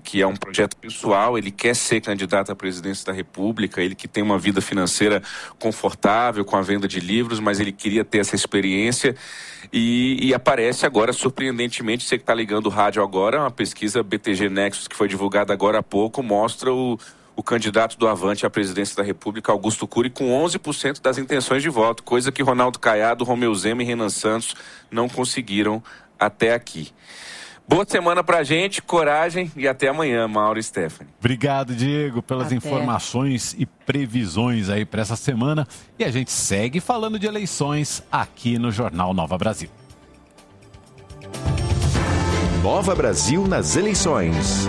que é um projeto pessoal, ele quer ser candidato à presidência da República, ele que tem uma vida financeira confortável com a venda de livros, mas ele queria ter essa experiência e aparece agora, surpreendentemente, você que está ligando o rádio agora, uma pesquisa BTG Nexus que foi divulgada agora há pouco, mostra o candidato do Avante à presidência da República, Augusto Cury, com 11% das intenções de voto, coisa que Ronaldo Caiado, Romeu Zema e Renan Santos não conseguiram até aqui. Boa semana pra gente, coragem e até amanhã, Mauro e Stephanie. Obrigado, Diego, pelas informações e previsões aí para essa semana. E a gente segue falando de eleições aqui no Jornal Nova Brasil. Nova Brasil nas eleições.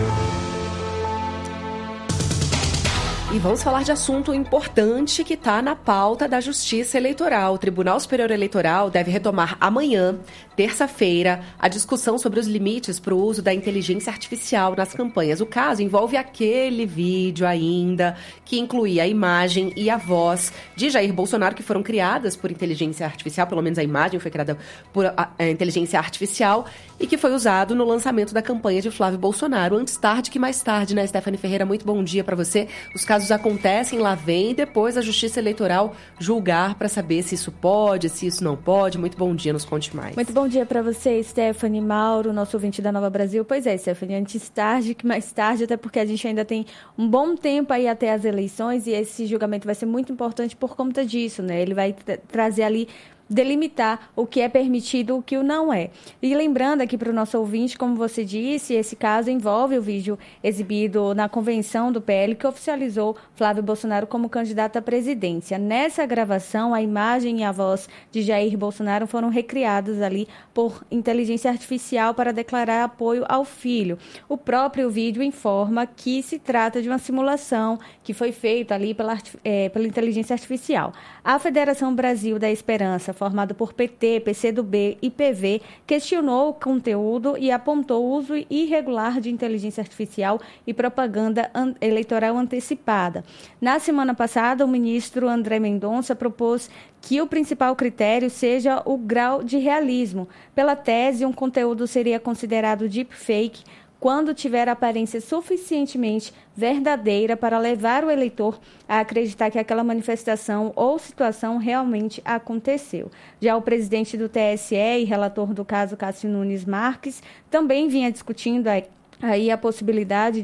E vamos falar de assunto importante que está na pauta da Justiça Eleitoral. O Tribunal Superior Eleitoral deve retomar amanhã, terça-feira, a discussão sobre os limites para o uso da inteligência artificial nas campanhas. O caso envolve aquele vídeo ainda que incluía a imagem e a voz de Jair Bolsonaro, que foram criadas por inteligência artificial, pelo menos a imagem foi criada por inteligência artificial, e que foi usado no lançamento da campanha de Flávio Bolsonaro. Antes tarde que mais tarde, né, Stephanie Ferreira? Muito bom dia para você. Os casos acontecem, lá vem, depois a Justiça Eleitoral julgar para saber se isso pode, se isso não pode. Muito bom dia, nos conte mais. Muito bom dia para você, Stephanie, Mauro, nosso ouvinte da Nova Brasil. Pois é, Stephanie, antes tarde que mais tarde, até porque a gente ainda tem um bom tempo aí até as eleições e esse julgamento vai ser muito importante por conta disso, né? Ele vai trazer ali, delimitar o que é permitido e o que não é. E lembrando aqui para o nosso ouvinte, como você disse, esse caso envolve o vídeo exibido na convenção do PL que oficializou Flávio Bolsonaro como candidato à presidência. Nessa gravação, a imagem e a voz de Jair Bolsonaro foram recriadas ali por inteligência artificial para declarar apoio ao filho. O próprio vídeo informa que se trata de uma simulação que foi feita ali pela inteligência artificial. A Federação Brasil da Esperança, formado por PT, PCdoB e PV, questionou o conteúdo e apontou o uso irregular de inteligência artificial e propaganda eleitoral antecipada. Na semana passada, o ministro André Mendonça propôs que o principal critério seja o grau de realismo. Pela tese, um conteúdo seria considerado deepfake quando tiver aparência suficientemente verdadeira para levar o eleitor a acreditar que aquela manifestação ou situação realmente aconteceu. Já o presidente do TSE e relator do caso, Cássio Nunes Marques, também vinha discutindo aí a possibilidade,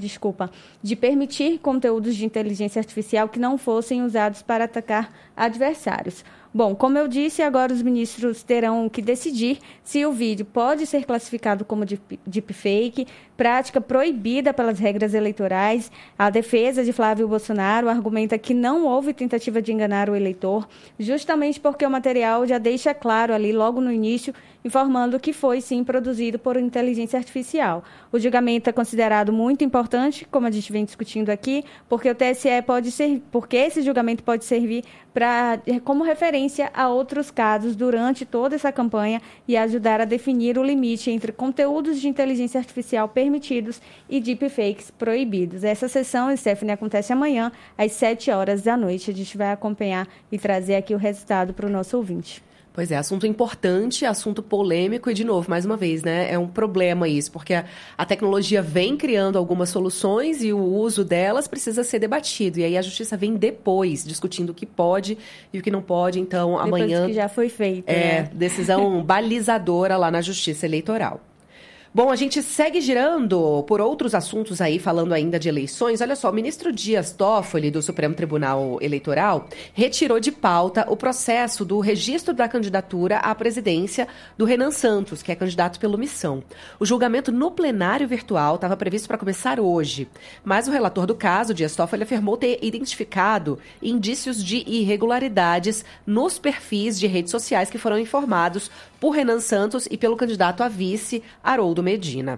de permitir conteúdos de inteligência artificial que não fossem usados para atacar adversários. Bom, como eu disse, agora os ministros terão que decidir se o vídeo pode ser classificado como deepfake, prática proibida pelas regras eleitorais. A defesa de Flávio Bolsonaro argumenta que não houve tentativa de enganar o eleitor, justamente porque o material já deixa claro ali, logo no início, informando que foi, sim, produzido por inteligência artificial. O julgamento é considerado muito importante, como a gente vem discutindo aqui, porque o TSE porque esse julgamento pode servir como referência a outros casos durante toda essa campanha e ajudar a definir o limite entre conteúdos de inteligência artificial permitidos e deepfakes proibidos. Essa sessão, Stephanie, acontece amanhã, às 7h. A gente vai acompanhar e trazer aqui o resultado para o nosso ouvinte. Pois é, assunto importante, assunto polêmico e, de novo, mais uma vez, né, é um problema isso, porque a tecnologia vem criando algumas soluções e o uso delas precisa ser debatido. E aí a justiça vem depois, discutindo o que pode e o que não pode. Então, depois amanhã... que já foi feito, decisão balizadora lá na Justiça Eleitoral. Bom, a gente segue girando por outros assuntos aí, falando ainda de eleições. Olha só, o ministro Dias Toffoli, do Supremo Tribunal Eleitoral, retirou de pauta o processo do registro da candidatura à presidência do Renan Santos, que é candidato pela omissão. O julgamento no plenário virtual estava previsto para começar hoje, mas o relator do caso, Dias Toffoli, afirmou ter identificado indícios de irregularidades nos perfis de redes sociais que foram informados por Renan Santos e pelo candidato a vice, Haroldo Medina.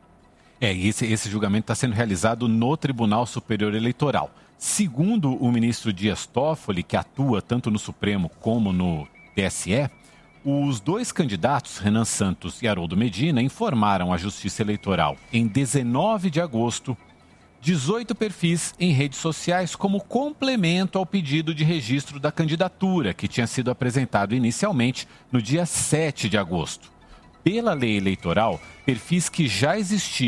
Esse julgamento está sendo realizado no Tribunal Superior Eleitoral. Segundo o ministro Dias Toffoli, que atua tanto no Supremo como no TSE, os dois candidatos, Renan Santos e Haroldo Medina, informaram à Justiça Eleitoral em 19 de agosto 18 perfis em redes sociais como complemento ao pedido de registro da candidatura, que tinha sido apresentado inicialmente no dia 7 de agosto. Pela lei eleitoral, perfis que já existiam,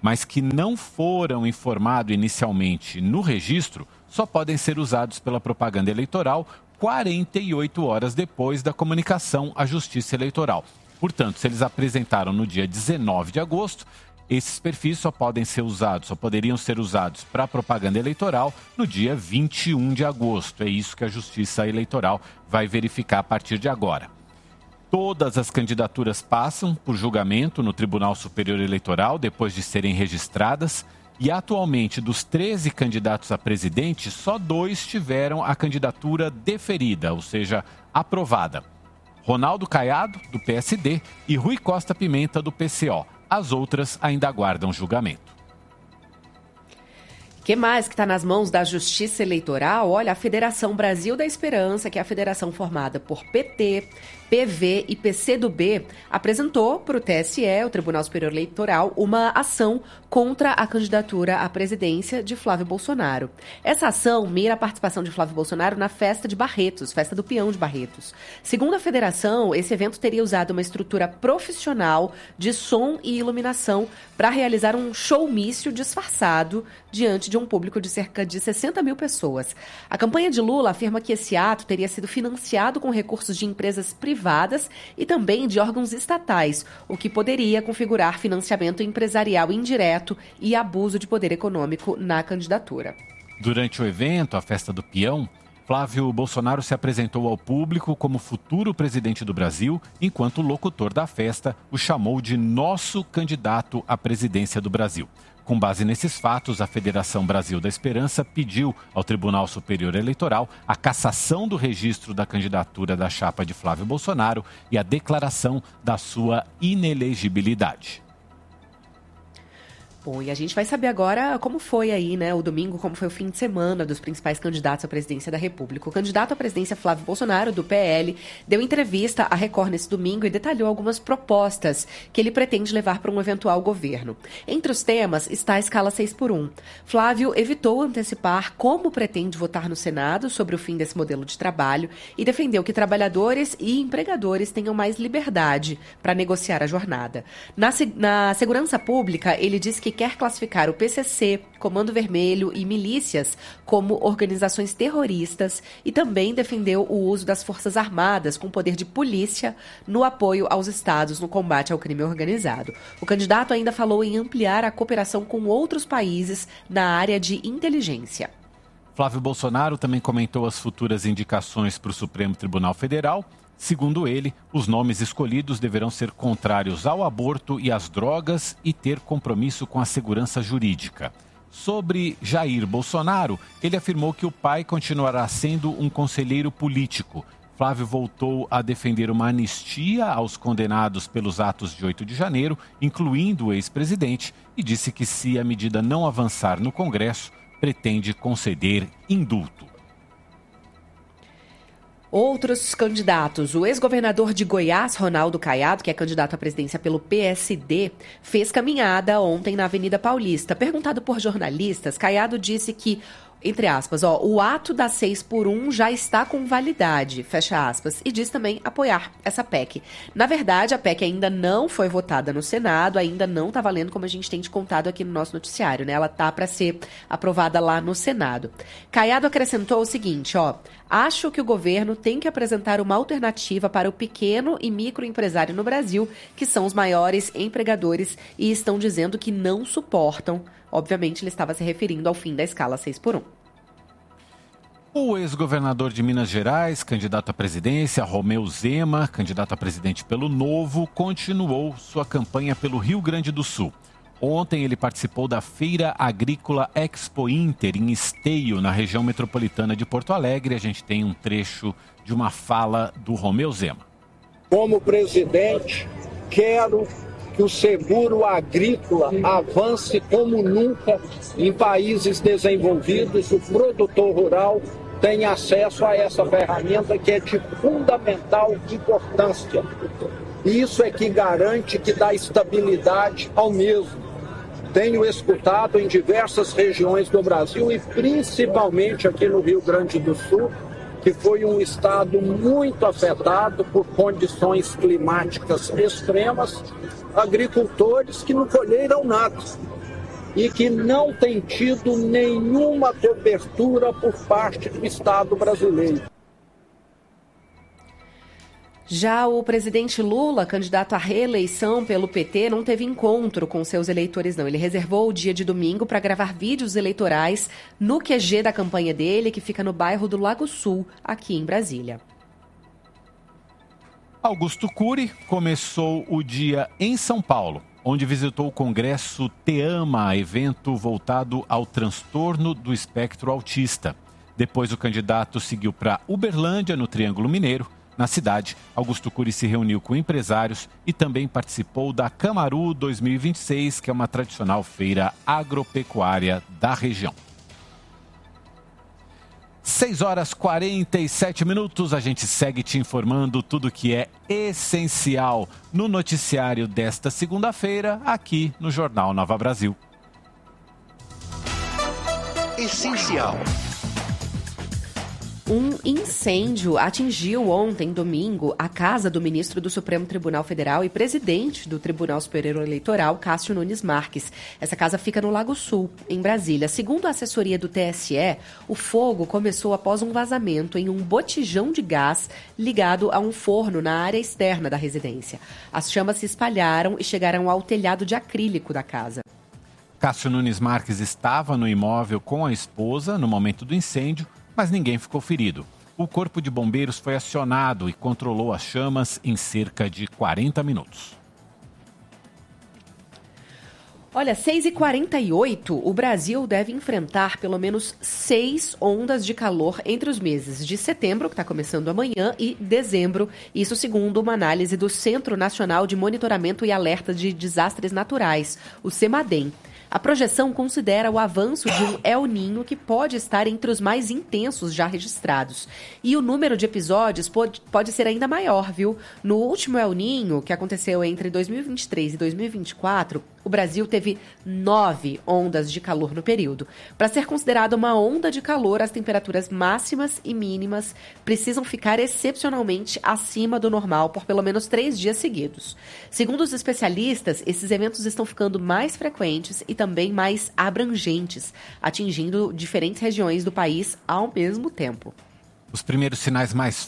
mas que não foram informados inicialmente no registro, só podem ser usados pela propaganda eleitoral 48 horas depois da comunicação à Justiça Eleitoral. Portanto, se eles apresentaram no dia 19 de agosto, esses perfis só poderiam ser usados para propaganda eleitoral no dia 21 de agosto. É isso que a Justiça Eleitoral vai verificar a partir de agora. Todas as candidaturas passam por julgamento no Tribunal Superior Eleitoral depois de serem registradas e atualmente dos 13 candidatos a presidente, só 2 tiveram a candidatura deferida, ou seja, aprovada. Ronaldo Caiado, do PSD, e Rui Costa Pimenta, do PCO. As outras ainda aguardam julgamento. O que mais que está nas mãos da Justiça Eleitoral? Olha, a Federação Brasil da Esperança, que é a federação formada por PT, PV e PCdoB, apresentou para o TSE, o Tribunal Superior Eleitoral, uma ação contra a candidatura à presidência de Flávio Bolsonaro. Essa ação mira a participação de Flávio Bolsonaro na festa de Barretos, festa do Peão de Barretos. Segundo a federação, esse evento teria usado uma estrutura profissional de som e iluminação para realizar um showmício disfarçado diante de um público de cerca de 60 mil pessoas. A campanha de Lula afirma que esse ato teria sido financiado com recursos de empresas privadas e também de órgãos estatais, o que poderia configurar financiamento empresarial indireto e abuso de poder econômico na candidatura. Durante o evento, a Festa do Peão, Flávio Bolsonaro se apresentou ao público como futuro presidente do Brasil, enquanto o locutor da festa o chamou de nosso candidato à presidência do Brasil. Com base nesses fatos, a Federação Brasil da Esperança pediu ao Tribunal Superior Eleitoral a cassação do registro da candidatura da chapa de Flávio Bolsonaro e a declaração da sua inelegibilidade. Bom, e a gente vai saber agora como foi aí, né, o domingo, como foi o fim de semana dos principais candidatos à presidência da República. O candidato à presidência, Flávio Bolsonaro, do PL, deu entrevista à Record nesse domingo e detalhou algumas propostas que ele pretende levar para um eventual governo. Entre os temas está a escala 6x1. Flávio evitou antecipar como pretende votar no Senado sobre o fim desse modelo de trabalho e defendeu que trabalhadores e empregadores tenham mais liberdade para negociar a jornada. Na segurança pública, ele disse que quer classificar o PCC, Comando Vermelho e milícias como organizações terroristas e também defendeu o uso das Forças Armadas com poder de polícia no apoio aos estados no combate ao crime organizado. O candidato ainda falou em ampliar a cooperação com outros países na área de inteligência. Flávio Bolsonaro também comentou as futuras indicações para o Supremo Tribunal Federal. Segundo ele, os nomes escolhidos deverão ser contrários ao aborto e às drogas e ter compromisso com a segurança jurídica. Sobre Jair Bolsonaro, ele afirmou que o pai continuará sendo um conselheiro político. Flávio voltou a defender uma anistia aos condenados pelos atos de 8 de janeiro, incluindo o ex-presidente, e disse que se a medida não avançar no Congresso, pretende conceder indulto. Outros candidatos. O ex-governador de Goiás, Ronaldo Caiado, que é candidato à presidência pelo PSD, fez caminhada ontem na Avenida Paulista. Perguntado por jornalistas, Caiado disse que, entre aspas, o ato da 6x1 já está com validade, fecha aspas, e diz também apoiar essa PEC. Na verdade, a PEC ainda não foi votada no Senado, ainda não está valendo, como a gente tem te contado aqui no nosso noticiário, né? Ela tá para ser aprovada lá no Senado. Caiado acrescentou o seguinte, acho que o governo tem que apresentar uma alternativa para o pequeno e microempresário no Brasil, que são os maiores empregadores e estão dizendo que não suportam. Obviamente, ele estava se referindo ao fim da escala 6x1. O ex-governador de Minas Gerais, candidato à presidência, Romeu Zema, candidato a presidente pelo Novo, continuou sua campanha pelo Rio Grande do Sul. Ontem ele participou da Feira Agrícola Expo Inter, em Esteio, na região metropolitana de Porto Alegre. A gente tem um trecho de uma fala do Romeu Zema. Como presidente, quero que o seguro agrícola avance como nunca em países desenvolvidos. O produtor rural tem acesso a essa ferramenta que é de fundamental importância. Isso é que garante, que dá estabilidade ao mesmo. Tenho escutado em diversas regiões do Brasil e principalmente aqui no Rio Grande do Sul, que foi um estado muito afetado por condições climáticas extremas, agricultores que não colheram nada. e que não tem tido nenhuma cobertura por parte do Estado brasileiro. Já o presidente Lula, candidato à reeleição pelo PT, não teve encontro com seus eleitores, não. Ele reservou o dia de domingo para gravar vídeos eleitorais no QG da campanha dele, que fica no bairro do Lago Sul, aqui em Brasília. Augusto Cury começou o dia em São Paulo, onde visitou o Congresso Te Ama, evento voltado ao transtorno do espectro autista. Depois o candidato seguiu para Uberlândia, no Triângulo Mineiro. Na cidade, Augusto Cury se reuniu com empresários e também participou da Camaru 2026, que é uma tradicional feira agropecuária da região. 6h47, a gente segue te informando tudo que é essencial no noticiário desta segunda-feira, aqui no Jornal Nova Brasil. Essencial. Um incêndio atingiu ontem, domingo, a casa do ministro do Supremo Tribunal Federal e presidente do Tribunal Superior Eleitoral, Cássio Nunes Marques. Essa casa fica no Lago Sul, em Brasília. Segundo a assessoria do TSE, o fogo começou após um vazamento em um botijão de gás ligado a um forno na área externa da residência. As chamas se espalharam e chegaram ao telhado de acrílico da casa. Cássio Nunes Marques estava no imóvel com a esposa no momento do incêndio, mas ninguém ficou ferido. O Corpo de Bombeiros foi acionado e controlou as chamas em cerca de 40 minutos. Olha, 6h48, o Brasil deve enfrentar pelo menos 6 ondas de calor entre os meses de setembro, que está começando amanhã, e dezembro. Isso segundo uma análise do Centro Nacional de Monitoramento e Alerta de Desastres Naturais, o CEMADEM. A projeção considera o avanço de um El Niño que pode estar entre os mais intensos já registrados. E o número de episódios pode ser ainda maior, viu? No último El Niño, que aconteceu entre 2023 e 2024, o Brasil teve 9 ondas de calor no período. Para ser considerada uma onda de calor, as temperaturas máximas e mínimas precisam ficar excepcionalmente acima do normal por pelo menos 3 dias seguidos. Segundo os especialistas, esses eventos estão ficando mais frequentes e também mais abrangentes, atingindo diferentes regiões do país ao mesmo tempo. Os primeiros sinais mais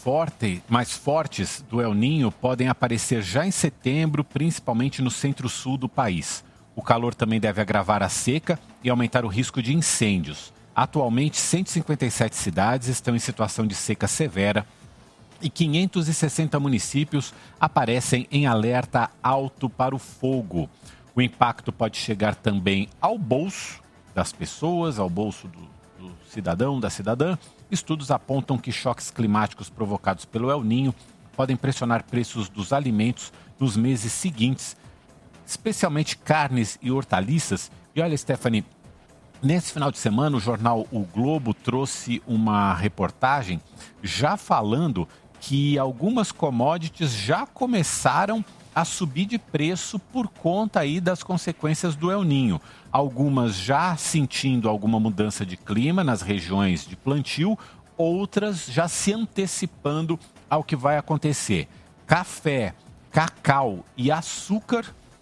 fortes do El Niño podem aparecer já em setembro, principalmente no centro-sul do país. O calor também deve agravar a seca e aumentar o risco de incêndios. Atualmente, 157 cidades estão em situação de seca severa e 560 municípios aparecem em alerta alto para o fogo. O impacto pode chegar também ao bolso das pessoas, ao bolso do cidadão, da cidadã. Estudos apontam que choques climáticos provocados pelo El Niño podem pressionar preços dos alimentos nos meses seguintes, especialmente carnes e hortaliças. E olha, Stephanie, nesse final de semana o jornal O Globo trouxe uma reportagem já falando que algumas commodities já começaram a subir de preço por conta aí das consequências do El Niño. Algumas já sentindo alguma mudança de clima nas regiões de plantio, outras já se antecipando ao que vai acontecer. Café, cacau e açúcar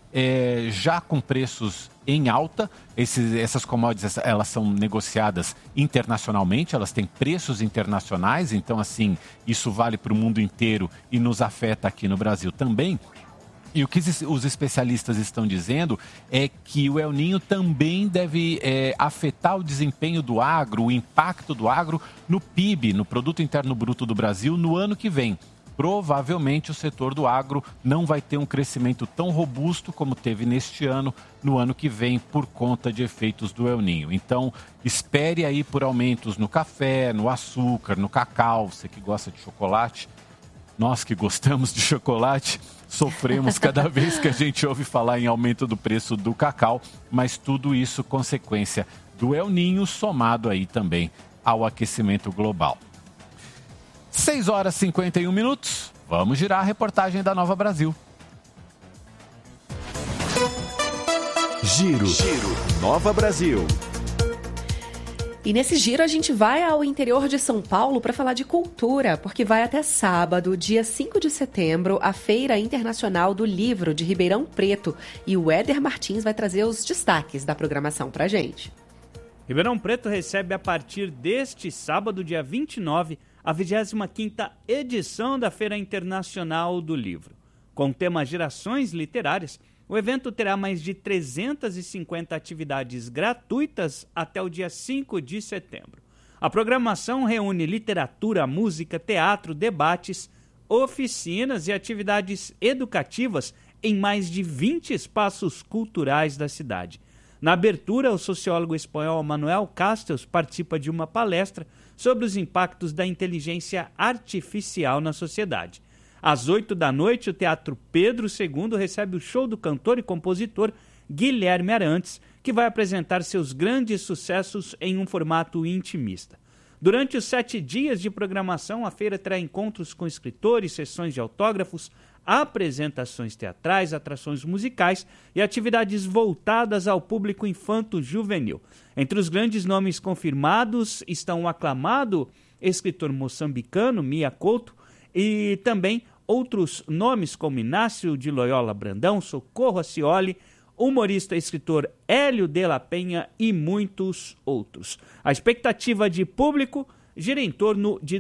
já com preços em alta. Essas commodities, elas são negociadas internacionalmente, elas têm preços internacionais, então assim, isso vale para o mundo inteiro e nos afeta aqui no Brasil também. E o que os especialistas estão dizendo é que o El Niño também deve afetar o desempenho do agro, o impacto do agro no PIB, no Produto Interno Bruto do Brasil, no ano que vem. Provavelmente o setor do agro não vai ter um crescimento tão robusto como teve neste ano, no ano que vem, por conta de efeitos do El Niño. Então, espere aí por aumentos no café, no açúcar, no cacau, você que gosta de chocolate. Nós que gostamos de chocolate, sofremos cada vez que a gente ouve falar em aumento do preço do cacau, mas tudo isso consequência do El Niño, somado aí também ao aquecimento global. 6h51, vamos girar a reportagem da Nova Brasil. Giro Nova Brasil. E nesse giro a gente vai ao interior de São Paulo para falar de cultura, porque vai até sábado, dia 5 de setembro, a Feira Internacional do Livro de Ribeirão Preto. E o Éder Martins vai trazer os destaques da programação pra gente. Ribeirão Preto recebe a partir deste sábado, dia 29, a 25ª edição da Feira Internacional do Livro. Com o tema Gerações Literárias, o evento terá mais de 350 atividades gratuitas até o dia 5 de setembro. A programação reúne literatura, música, teatro, debates, oficinas e atividades educativas em mais de 20 espaços culturais da cidade. Na abertura, o sociólogo espanhol Manuel Castells participa de uma palestra sobre os impactos da inteligência artificial na sociedade. Às 20h, o Teatro Pedro II recebe o show do cantor e compositor Guilherme Arantes, que vai apresentar seus grandes sucessos em um formato intimista. Durante os 7 dias de programação, a feira terá encontros com escritores, sessões de autógrafos, apresentações teatrais, atrações musicais e atividades voltadas ao público infanto-juvenil. Entre os grandes nomes confirmados estão o aclamado escritor moçambicano Mia Couto e também outros nomes como Inácio de Loyola Brandão, Socorro Acioli, humorista e escritor Hélio de la Penha e muitos outros. A expectativa de público gira em torno de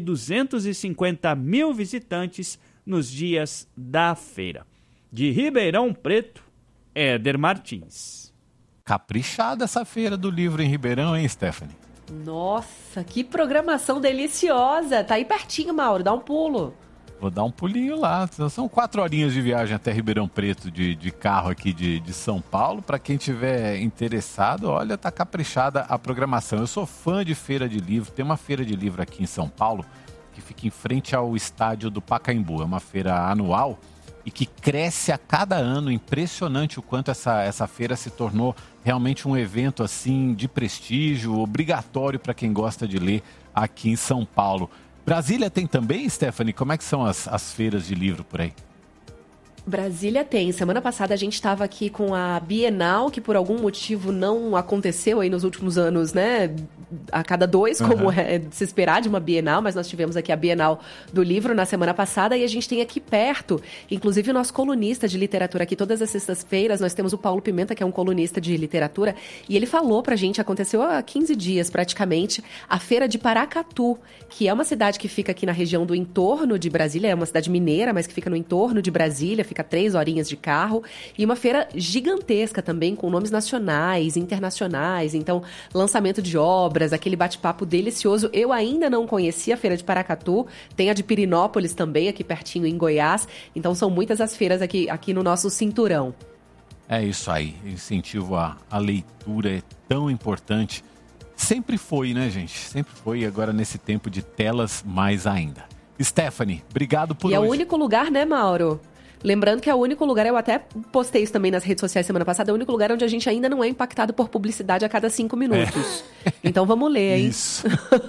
250 mil visitantes nos dias da feira. De Ribeirão Preto, Éder Martins. Caprichada essa feira do livro em Ribeirão, hein, Stephanie? Nossa, que programação deliciosa! Tá aí pertinho, Mauro, dá um pulo. Vou dar um pulinho lá. São 4 horinhas de viagem até Ribeirão Preto de carro aqui de São Paulo. Para quem tiver interessado, olha, tá caprichada a programação. Eu sou fã de feira de livro. Tem uma feira de livro aqui em São Paulo que fica em frente ao estádio do Pacaembu. É uma feira anual e que cresce a cada ano. Impressionante o quanto essa feira se tornou realmente um evento assim de prestígio, obrigatório para quem gosta de ler aqui em São Paulo. Brasília tem também, Stephanie? Como é que são as feiras de livro por aí? Brasília tem. Semana passada a gente estava aqui com a Bienal, que por algum motivo não aconteceu aí nos últimos anos, né? A cada 2, como é de se esperar de uma Bienal, mas nós tivemos aqui a Bienal do Livro na semana passada e a gente tem aqui perto, inclusive o nosso colunista de literatura aqui, todas as sextas-feiras, nós temos o Paulo Pimenta, que é um colunista de literatura, e ele falou pra gente, aconteceu há 15 dias praticamente, a Feira de Paracatu, que é uma cidade que fica aqui na região do entorno de Brasília, é uma cidade mineira, mas que fica no entorno de Brasília, fica 3 horinhas de carro, e uma feira gigantesca também, com nomes nacionais, internacionais, então lançamento de obras, aquele bate-papo delicioso. Eu ainda não conhecia a Feira de Paracatu, tem a de Pirinópolis também, aqui pertinho em Goiás, então são muitas as feiras aqui no nosso cinturão. É isso aí, incentivo à leitura é tão importante. Sempre foi, né, gente? Sempre foi, e agora nesse tempo de telas, mais ainda. Stephanie, obrigado por hoje. E é o único lugar, né, Mauro? Lembrando que é o único lugar, eu até postei isso também nas redes sociais semana passada, é o único lugar onde a gente ainda não é impactado por publicidade a cada 5 minutos. Então vamos ler, hein? Isso.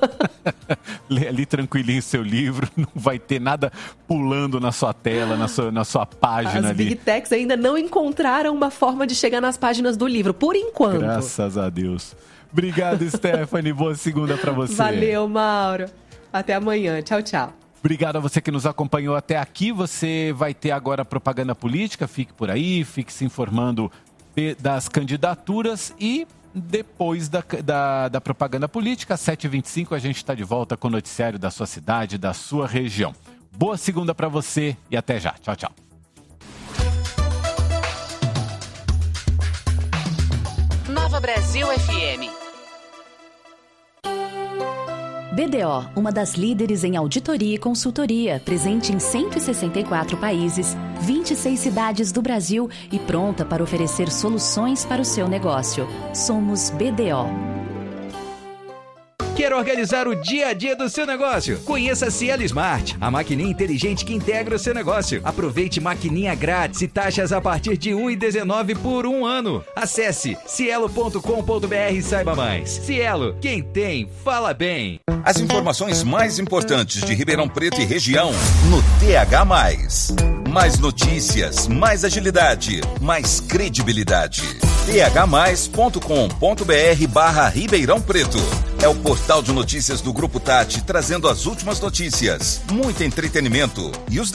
Lê ali tranquilinho seu livro, não vai ter nada pulando na sua tela, na sua página. As Big Techs ainda não encontraram uma forma de chegar nas páginas do livro, por enquanto. Graças a Deus. Obrigado, Stephanie. Boa segunda pra você. Valeu, Mauro. Até amanhã. Tchau, tchau. Obrigado a você que nos acompanhou até aqui. Você vai ter agora propaganda política. Fique por aí, fique se informando das candidaturas e depois da propaganda política, 7h25, a gente está de volta com o noticiário da sua cidade, da sua região. Boa segunda para você e até já. Tchau, tchau. Nova Brasil FM. BDO, uma das líderes em auditoria e consultoria, presente em 164 países, 26 cidades do Brasil e pronta para oferecer soluções para o seu negócio. Somos BDO. Quer organizar o dia a dia do seu negócio? Conheça a Cielo Smart, a maquininha inteligente que integra o seu negócio. Aproveite maquininha grátis e taxas a partir de R$ 1,19 por 1 ano. Acesse cielo.com.br e saiba mais. Cielo, quem tem, fala bem. As informações mais importantes de Ribeirão Preto e região no TH+. Mais notícias, mais agilidade, mais credibilidade. th+.com.br/Ribeirão Preto. É o portal de notícias do Grupo Tati, trazendo as últimas notícias, muito entretenimento e os